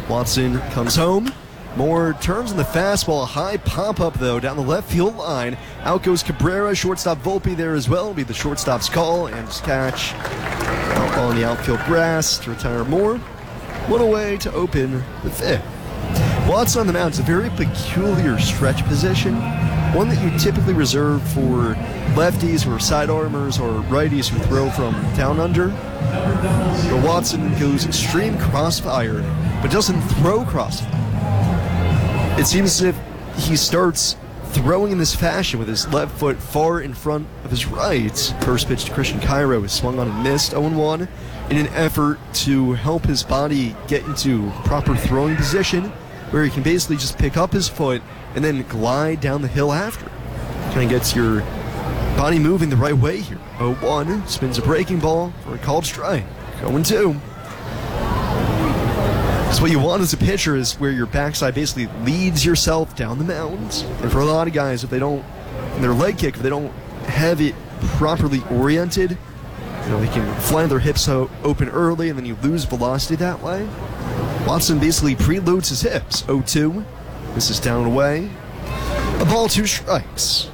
Watson comes home. Moore turns in the fastball. A high pop-up, though, down the left field line. Out goes Cabrera. Shortstop Volpe there as well. It'll be the shortstop's call. And his catch out on the outfield grass to retire Moore. One away to open the fifth. Watson on the mound is a very peculiar stretch position. One that you typically reserve for lefties or sidearmers or righties who throw from down under. But Watson goes extreme crossfire, but doesn't throw crossfire. It seems as if he starts throwing in this fashion with his left foot far in front of his right. First pitch to Christian Cairo is swung on and missed, 0-1, in an effort to help his body get into proper throwing position where he can basically just pick up his foot and then glide down the hill after. Kind of gets your body moving the right way here. 0-1, spins a breaking ball for a called strike. 0-2. So what you want as a pitcher is where your backside basically leads yourself down the mound. And for a lot of guys, if they don't, in their leg kick, if they don't have it properly oriented, they can fly their hips open early and then you lose velocity that way. Watson basically preloads his hips. 0-2. This is down and away. A ball, 2 strikes.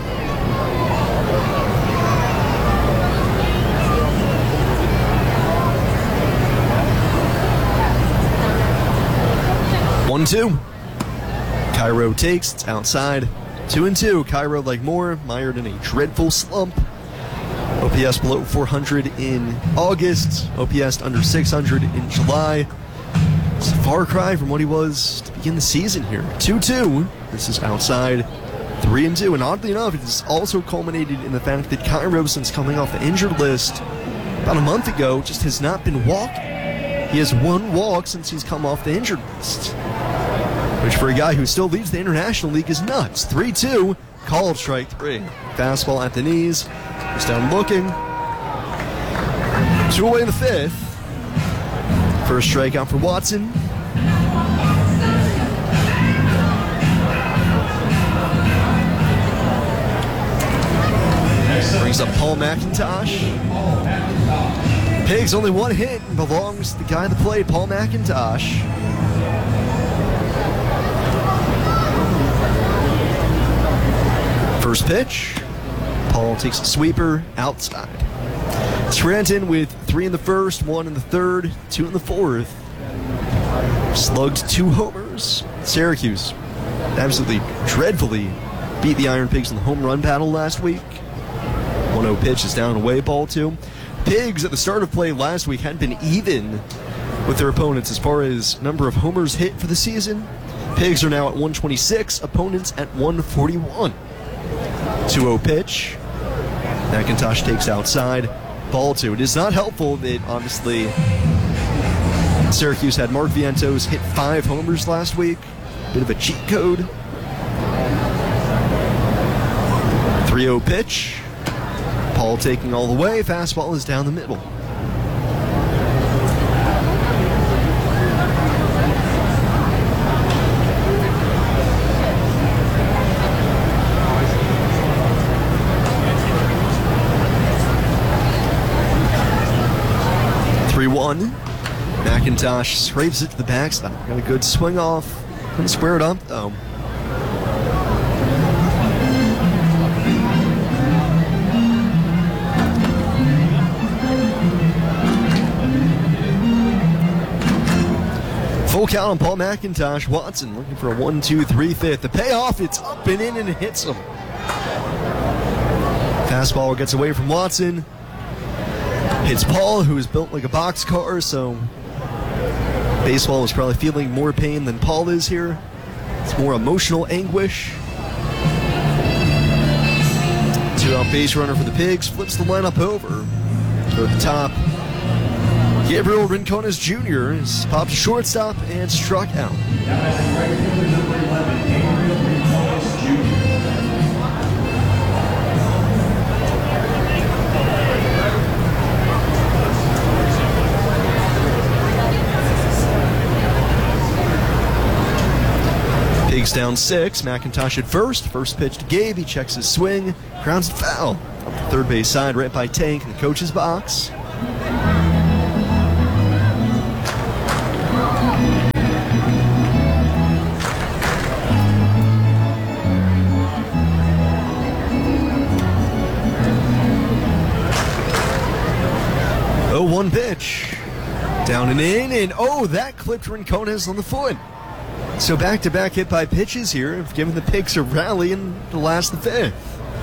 One, 2. Cairo takes, it's outside. 2-2. Cairo, like Moore, mired in a dreadful slump. OPS below 400 in August. OPS under 600 in July. It's a far cry from what he was to begin the season here. 2-2. This is outside. 3-2. And oddly enough, it has also culminated in the fact that Cairo, since coming off the injured list about a month ago, just has not been walking. He has 1 walk since he's come off the injured list, which for a guy who still leads the International League is nuts. 3-2, called strike 3. Fastball at the knees. He's down looking. 2 away in the fifth. First strikeout for Watson. Brings up Paul McIntosh. Pigs only 1 hit and belongs to the guy that played, Paul McIntosh. First pitch. Paul takes a sweeper outside. Scranton with 3 in the first, 1 in the third, 2 in the fourth. Slugged 2 homers. Syracuse absolutely dreadfully beat the Iron Pigs in the home run battle last week. 1-0 pitch is down and away, ball 2. Pigs at the start of play last week had been even with their opponents as far as number of homers hit for the season. Pigs are now at 126, opponents at 141. 2-0 pitch. McIntosh takes outside, ball 2. It is not helpful that, obviously, Syracuse had Mark Vientos hit 5 homers last week. Bit of a cheat code. 3-0 pitch. Paul taking all the way. Fastball is down the middle. McIntosh scrapes it to the backside. Got a good swing off. Couldn't square it up, though. Full count on Paul McIntosh. Watson looking for a 1-2-3 fifth. The payoff, it's up and in and it hits him. Fastball gets away from Watson. Hits Paul, who is built like a boxcar, so baseball is probably feeling more pain than Paul is here. It's more emotional anguish. 2-out base runner for the Pigs. Flips the lineup over. Go to the top. Gabriel Rincones Jr. is popped to shortstop and struck out. Pigs down 6. McIntosh at first. First pitch to Gabe. He checks his swing. Grounds it foul. Up the third base side, right by Tank in the coach's box. 1 pitch. Down and in, and that clipped Rincones on the foot. So back-to-back hit by pitches here have given the Pigs a rally in the last of the 5th.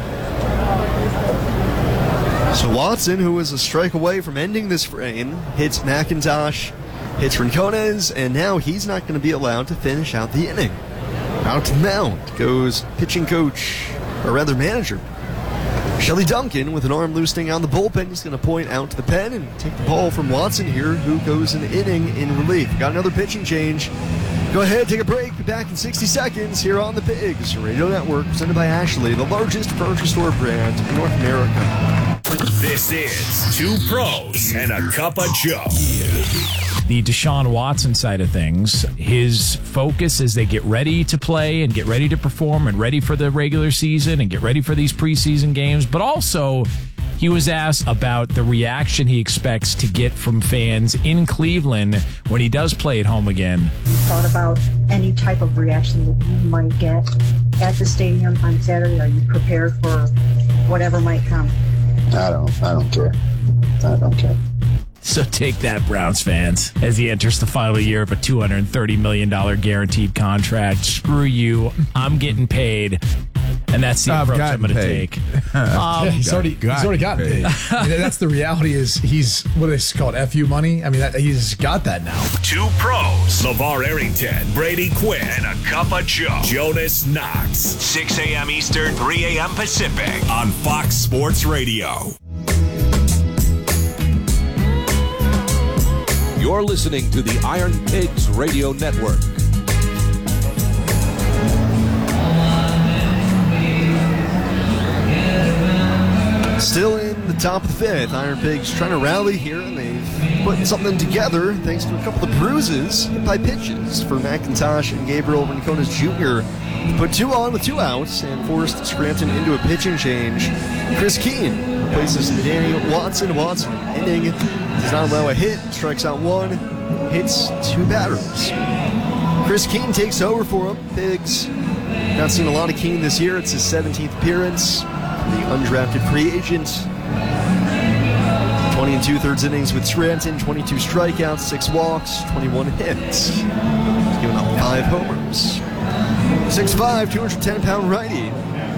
So Watson, who was a strike away from ending this frame, hits McIntosh, hits Rincones, and now he's not going to be allowed to finish out the inning. Out to the mound goes pitching coach, or rather manager, Shelly Duncan, with an arm loosening on the bullpen. He's going to point out to the pen and take the ball from Watson here, who goes an inning in relief. Got another pitching change. Go ahead, take a break. Be back in 60 seconds here on the Pigs Radio Network, presented by Ashley, the largest furniture store brand in North America. This is Two Pros and a Cup of Joe. The Deshaun Watson side of things, his focus as they get ready to play and get ready to perform and ready for the regular season and get ready for these preseason games, but also he was asked about the reaction he expects to get from fans in Cleveland when he does play at home again. Thought about any type of reaction that you might get at the stadium on Saturday? Are you prepared for whatever might come? I don't care. I don't care. So take that, Browns fans, as he enters the final year of a $230 million guaranteed contract. Screw you. I'm getting paid. And that's the approach I'm going to take. He's already gotten paid. That's the reality. Is he's what is called FU money? I mean, he's got that now. Two Pros, LeVar Arrington, Brady Quinn, and a Cup of Joe, Jonas Knox. 6 a.m. Eastern, 3 a.m. Pacific on Fox Sports Radio. You're listening to the Iron Pigs Radio Network. Still in the top of the 5th. Iron Pigs trying to rally here, and they've put something together thanks to a couple of bruises hit by pitches for McIntosh and Gabriel Rincones Jr. Put 2 on with 2 outs and forced Scranton into a pitching change. Chris Keene replaces Danny Watson. Watson, inning, does not allow a hit, strikes out 1, hits 2 batters. Chris Keene takes over for him. Pigs not seen a lot of Keene this year. It's his 17th appearance. The undrafted free agent. 20 2/3 innings with Scranton, 22 strikeouts, 6 walks, 21 hits. He's given up 5 homers. 6'5", 210-pound righty.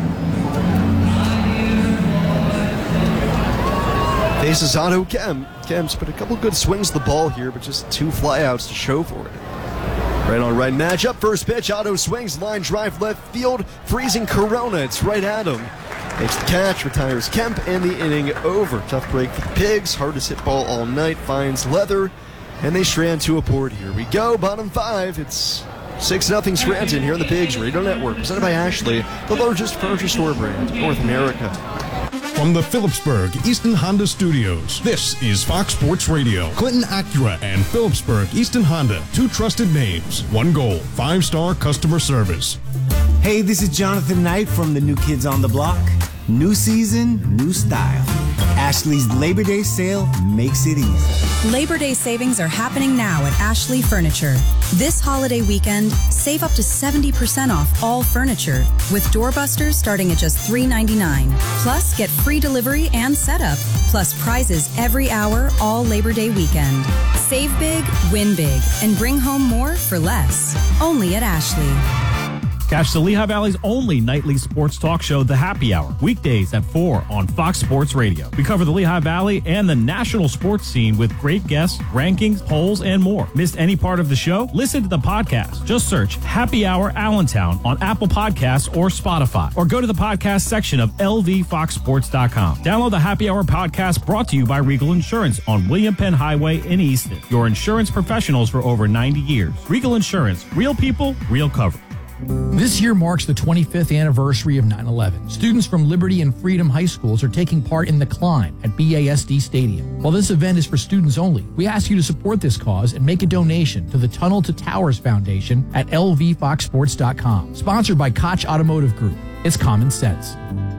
Faces Otto Kemp. Kemp's put a couple good swings to the ball here, but just 2 flyouts to show for it. Right on right matchup. First pitch, Otto swings, line drive left field, freezing Corona. It's right at him. Makes the catch, retires Kemp, and the inning over. Tough break for the Pigs. Hardest hit ball all night. Finds Leather, and they strand to a board. Here we go. Bottom 5. It's 6-0 Scranton here on the Pigs Radio Network. Presented by Ashley, the largest furniture store brand in North America. From the Phillipsburg Easton Honda Studios, this is Fox Sports Radio. Clinton Acura and Phillipsburg Easton Honda, 2 trusted names, 1 goal, 5-star customer service. Hey, this is Jonathan Knight from the New Kids on the Block. New season, new style. Ashley's Labor Day sale makes it easy. Labor Day savings are happening now at Ashley Furniture. This holiday weekend, save up to 70% off all furniture, with doorbusters starting at just $3.99. Plus, get free delivery and setup, plus prizes every hour all Labor Day weekend. Save big, win big, and bring home more for less. Only at Ashley. Catch the Lehigh Valley's only nightly sports talk show, The Happy Hour, weekdays at 4 on Fox Sports Radio. We cover the Lehigh Valley and the national sports scene with great guests, rankings, polls, and more. Missed any part of the show? Listen to the podcast. Just search Happy Hour Allentown on Apple Podcasts or Spotify, or go to the podcast section of lvfoxsports.com. Download the Happy Hour podcast, brought to you by Regal Insurance on William Penn Highway in Easton. Your insurance professionals for over 90 years. Regal Insurance, real people, real cover. This year marks the 25th anniversary of 9/11. Students from Liberty and Freedom High Schools are taking part in the Climb at BASD Stadium. While this event is for students only, we ask you to support this cause and make a donation to the Tunnel to Towers Foundation at lvfoxsports.com. Sponsored by Koch Automotive Group. It's common sense.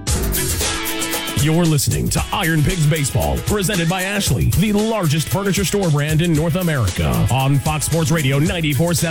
You're listening to Iron Pigs Baseball, presented by Ashley, the largest furniture store brand in North America, on Fox Sports Radio 94.7.